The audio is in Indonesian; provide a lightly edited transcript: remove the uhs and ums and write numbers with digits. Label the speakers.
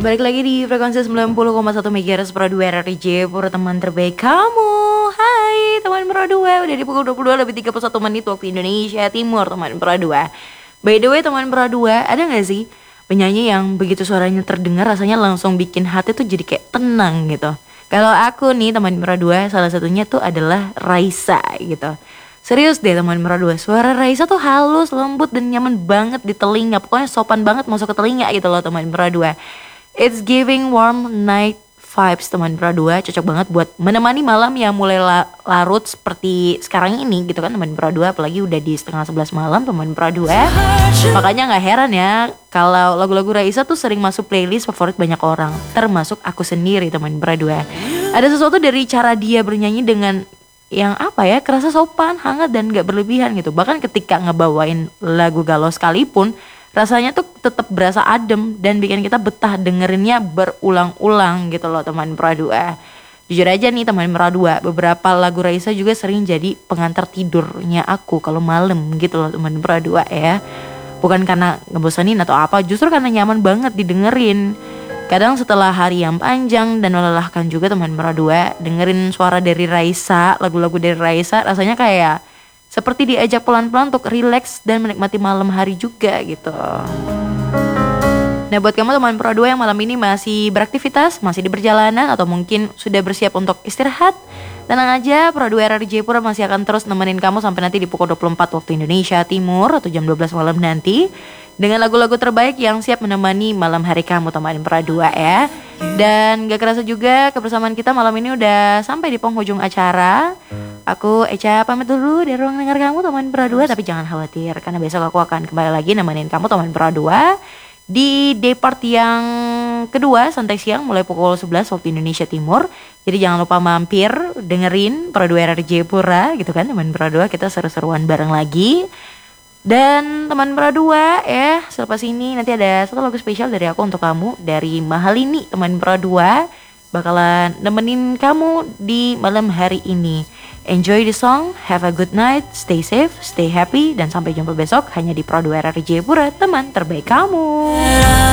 Speaker 1: Balik lagi di frekuensi 90,1 MHz Pro 2 RRI Jayapura, teman terbaik kamu. Hai teman Pro 2, udah di pukul 22 lebih 31 menit waktu Indonesia Timur, teman Pro 2. By the way teman Pro 2, ada gak sih penyanyi yang begitu suaranya terdengar rasanya langsung bikin hati tuh jadi kayak tenang gitu? Kalau aku nih teman Pro 2, salah satunya tuh adalah Raisa gitu. Serius deh teman Pro 2, suara Raisa tuh halus, lembut dan nyaman banget di telinga. Pokoknya sopan banget masuk ke telinga gitu loh teman Pro 2. It's giving warm night vibes teman Pro 2, cocok banget buat menemani malam yang mulai larut seperti sekarang ini gitu kan teman Pro 2, apalagi udah di setengah 11 malam teman Pro 2. Makanya gak heran ya kalau lagu-lagu Raisa tuh sering masuk playlist favorit banyak orang, termasuk aku sendiri teman Pro 2. Ada sesuatu dari cara dia bernyanyi dengan yang apa ya, kerasa sopan, hangat dan gak berlebihan gitu. Bahkan ketika ngebawain lagu galau sekalipun, rasanya tuh tetap berasa adem dan bikin kita betah dengerinnya berulang-ulang gitu loh teman Pro 2. Jujur aja nih teman Pro 2, beberapa lagu Raisa juga sering jadi pengantar tidurnya aku kalau malam gitu loh teman Pro 2 ya. Bukan karena ngebosanin atau apa, justru karena nyaman banget didengerin. Kadang setelah hari yang panjang dan melelahkan juga teman Pro 2, dengerin suara dari Raisa, lagu-lagu dari Raisa rasanya kayak seperti diajak pelan-pelan untuk rileks dan menikmati malam hari juga gitu. Nah buat kamu teman Pro 2 yang malam ini masih beraktivitas, masih di perjalanan atau mungkin sudah bersiap untuk istirahat, tenang aja, Pro 2 RRI Jayapura masih akan terus nemenin kamu sampai nanti di pukul 24 waktu Indonesia Timur atau jam 12 malam nanti, dengan lagu-lagu terbaik yang siap menemani malam hari kamu teman Pro 2 ya. Dan gak kerasa juga kebersamaan kita malam ini udah sampai di penghujung acara. Aku Echa pamit dulu dari ruang dengar kamu teman Pro 2, tapi jangan khawatir karena besok aku akan kembali lagi nemenin kamu teman Pro 2 di day part yang kedua santai siang mulai pukul 11 waktu Indonesia Timur. Jadi jangan lupa mampir dengerin Pro 2 RRI Jayapura gitu kan teman Pro 2, kita seru-seruan bareng lagi. Dan teman Pro 2 ya, selepas ini nanti ada satu lagu spesial dari aku untuk kamu dari Mahalini teman Pro 2, bakalan nemenin kamu di malam hari ini. Enjoy the song, have a good night, stay safe, stay happy, dan sampai jumpa besok hanya di Pro 2 RRI Jayapura, teman terbaik kamu.